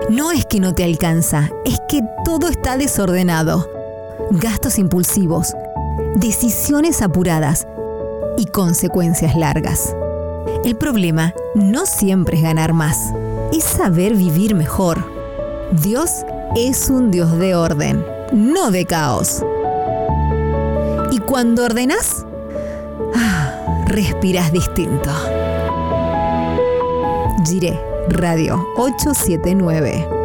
No es que no te alcanza, es que todo está desordenado. Gastos impulsivos, decisiones apuradas y consecuencias largas. El problema no siempre es ganar más, es saber vivir mejor. Dios es un Dios de orden, no de caos. Y cuando ordenás, respirás distinto. Jiré Radio 879.